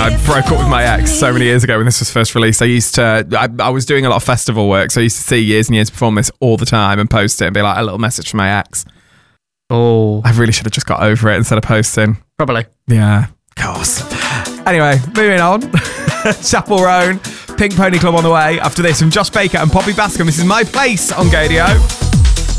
I broke up with my ex so many years ago when this was first released. I was doing a lot of festival work, so I used to see years and years perform this all the time and post it and be like, a little message from my ex. Oh. I really should have just got over it instead of posting. Probably. Yeah, of course. Anyway, moving on. Chapel Roan, Pink Pony Club on the way. After this, from Josh Baker and Poppy Bascom, this is My Place on Gadio.